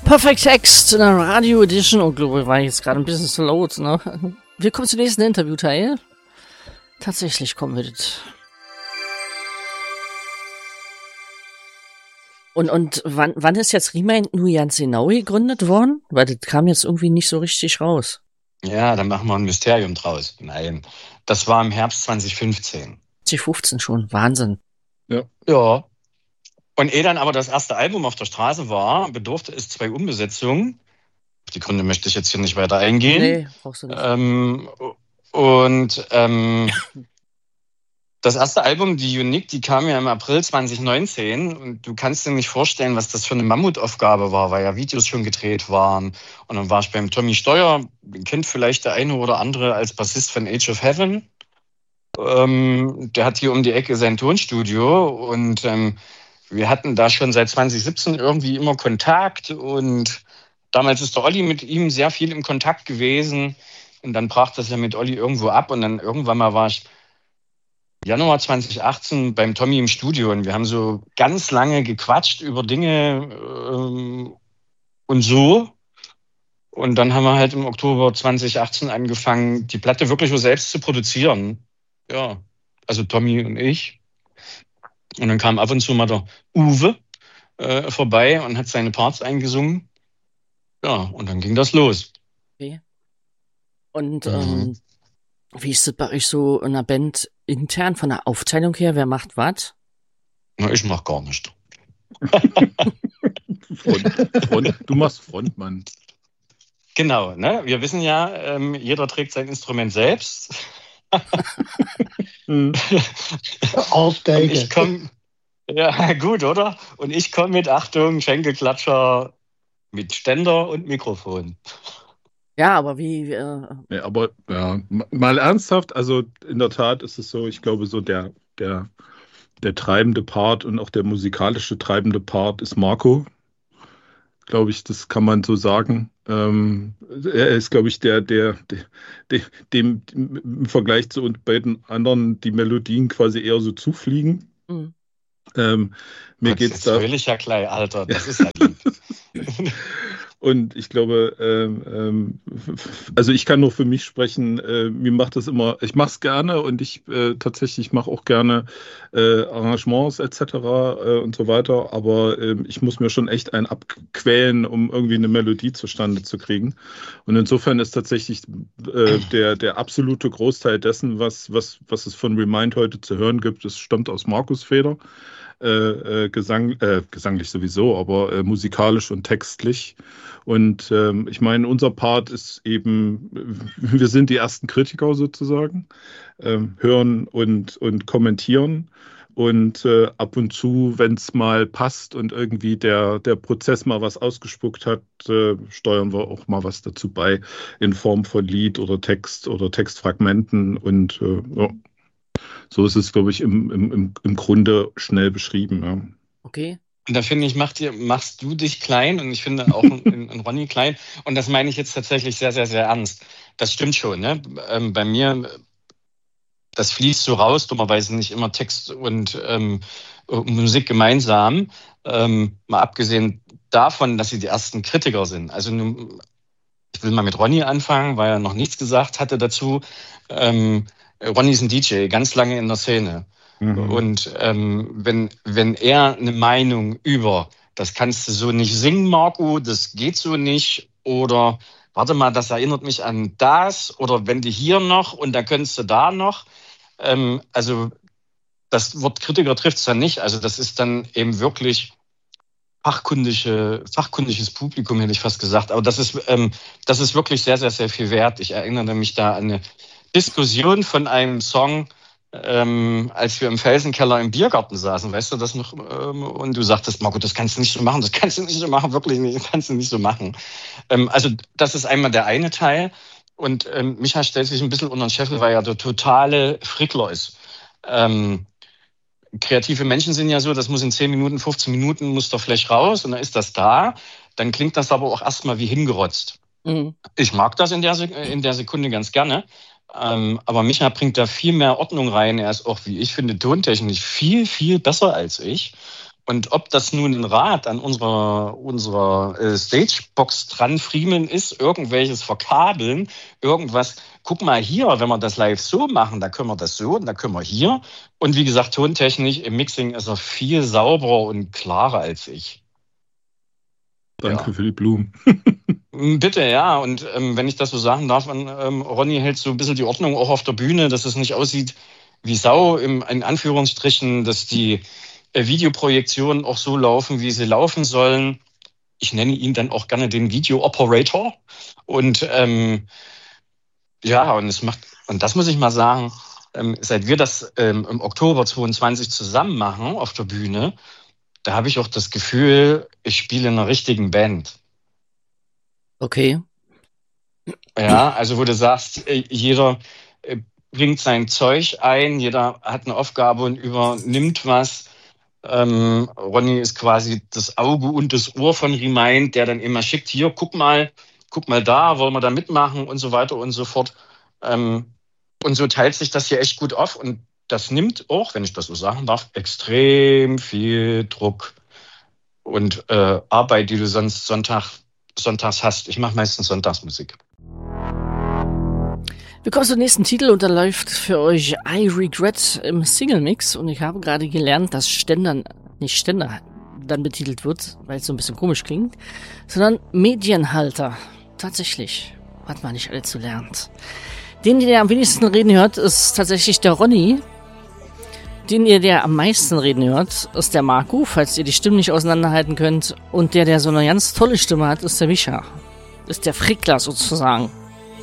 Perfect Text in der Radio Edition. Oh, glaube ich, war jetzt gerade ein bisschen zu laut, ne? Wir kommen zum nächsten Interviewteil. Tatsächlich kommen wir das. Und wann ist jetzt Remind Nu ganz genau gegründet worden? Weil das kam jetzt irgendwie nicht so richtig raus. Ja, dann machen wir ein Mysterium draus. Nein, das war im Herbst 2015. 2015 schon, Wahnsinn. Ja. Und ehe dann aber das erste Album auf der Straße war, bedurfte es 2 Umbesetzungen. Auf die Gründe möchte ich jetzt hier nicht weiter eingehen. Nee, brauchst du nicht. Das erste Album, die Unique, die kam ja im April 2019. Und du kannst dir nicht vorstellen, was das für eine Mammutaufgabe war, weil ja Videos schon gedreht waren. Und dann war ich beim Tommy Steuer, den kennt vielleicht der eine oder andere als Bassist von Age of Heaven. Der hat hier um die Ecke sein Tonstudio und wir hatten da schon seit 2017 irgendwie immer Kontakt und damals ist der Olli mit ihm sehr viel im Kontakt gewesen und dann brach das ja mit Olli irgendwo ab und dann irgendwann mal war ich Januar 2018 beim Tommy im Studio und wir haben so ganz lange gequatscht über Dinge und so. Und dann haben wir halt im Oktober 2018 angefangen, die Platte wirklich so selbst zu produzieren. Ja, also Tommy und ich. Und dann kam ab und zu mal der Uwe vorbei und hat seine Parts eingesungen. Ja, und dann ging das los. Okay. Und wie ist das bei euch so in der Band intern von der Aufteilung her? Wer macht was? Na, ich mach gar nichts. Du machst Frontmann. Genau, ne? Wir wissen ja, jeder trägt sein Instrument selbst. Ich komme, ja gut, oder? Und ich komme mit, Achtung, Schenkelklatscher, mit Ständer und Mikrofon. Ja, aber wie? Mal ernsthaft, also in der Tat ist es so, ich glaube, so der treibende Part und auch der musikalische treibende Part ist Marco. Glaube ich, das kann man so sagen. Er ist, glaube ich, dem im Vergleich zu uns beiden anderen die Melodien quasi eher so zufliegen. Mhm. Mir geht's da. Fröhlicher Klei, Alter, das ist ja lieb. Und ich glaube, also ich kann nur für mich sprechen, mir macht das immer, ich mache es gerne und ich tatsächlich mache auch gerne Arrangements etc. Und so weiter, aber ich muss mir schon echt einen abquälen, um irgendwie eine Melodie zustande zu kriegen. Und insofern ist tatsächlich der absolute Großteil dessen, was es von Remind heute zu hören gibt, das stammt aus Markus Feder. Gesanglich sowieso, aber musikalisch und textlich. Und ich meine, unser Part ist eben, wir sind die ersten Kritiker sozusagen, hören und kommentieren. Und ab und zu, wenn es mal passt und irgendwie der Prozess mal was ausgespuckt hat, steuern wir auch mal was dazu bei in Form von Lied oder Text oder Textfragmenten. Und ja. So ist es, glaube ich, im Grunde schnell beschrieben. Ja. Okay. Und da finde ich, machst du dich klein und ich finde auch in Ronny klein. Und das meine ich jetzt tatsächlich sehr, sehr, sehr ernst. Das stimmt schon. Ne? Bei mir, das fließt so raus, dummerweise nicht immer Text und Musik gemeinsam. Mal abgesehen davon, dass sie die ersten Kritiker sind. Also ich will mal mit Ronny anfangen, weil er noch nichts gesagt hatte dazu. Ronny ist ein DJ, ganz lange in der Szene. Mhm. Und wenn er eine Meinung über, das kannst du so nicht singen, Marco, das geht so nicht, oder warte mal, das erinnert mich an das, oder wenn du hier noch und da könntest du da noch. Also das Wort Kritiker trifft es dann nicht. Also das ist dann eben wirklich fachkundiges Publikum, hätte ich fast gesagt. Aber das ist wirklich sehr, sehr, sehr viel wert. Ich erinnere mich da an eine Diskussion von einem Song, als wir im Felsenkeller im Biergarten saßen, weißt du das noch? Und du sagtest, Marco, das kannst du nicht so machen, wirklich nicht, das kannst du nicht so machen. Also das ist einmal der eine Teil. Und Micha stellt sich ein bisschen unter den Scheffel, weil er der totale Frickler ist. Kreative Menschen sind ja so, das muss in 10 Minuten, 15 Minuten muss der Flash raus und dann ist das da. Dann klingt das aber auch erstmal wie hingerotzt. Mhm. Ich mag das in der Sekunde ganz gerne. Aber Micha bringt da viel mehr Ordnung rein. Er ist auch, wie ich finde, tontechnisch viel, viel besser als ich. Und ob das nun ein Rad an unserer Stagebox dran friemeln ist, irgendwelches verkabeln, irgendwas. Guck mal hier, wenn wir das live so machen, da können wir das so und da können wir hier. Und wie gesagt, tontechnisch im Mixing ist er viel sauberer und klarer als ich. Danke für die Blumen. Bitte, ja. Und wenn ich das so sagen darf, Ronny hält so ein bisschen die Ordnung auch auf der Bühne, dass es nicht aussieht wie Sau, in Anführungsstrichen, dass die Videoprojektionen auch so laufen, wie sie laufen sollen. Ich nenne ihn dann auch gerne den Video-Operator. Und und das muss ich mal sagen, seit wir das im Oktober 22 zusammen machen auf der Bühne, da habe ich auch das Gefühl, ich spiele in einer richtigen Band. Okay. Ja, also wo du sagst, jeder bringt sein Zeug ein, jeder hat eine Aufgabe und übernimmt was. Ronny ist quasi das Auge und das Ohr von Remind, der dann immer schickt, hier, guck mal da, wollen wir da mitmachen und so weiter und so fort. Und so teilt sich das hier echt gut auf und das nimmt auch, wenn ich das so sagen darf, extrem viel Druck und Arbeit, die du sonst sonntags hast. Ich mache meistens Sonntagsmusik. Wir kommen zum nächsten Titel und da läuft für euch I Regret im Single-Mix und ich habe gerade gelernt, dass nicht Ständer dann betitelt wird, weil es so ein bisschen komisch klingt, sondern Medienhalter. Tatsächlich, hat man nicht allzu lernt. Den, der am wenigsten reden hört, ist tatsächlich der Ronny. Den, der am meisten reden hört, ist der Marco, falls ihr die Stimmen nicht auseinanderhalten könnt. Und der so eine ganz tolle Stimme hat, ist der Micha. Ist der Frickler sozusagen.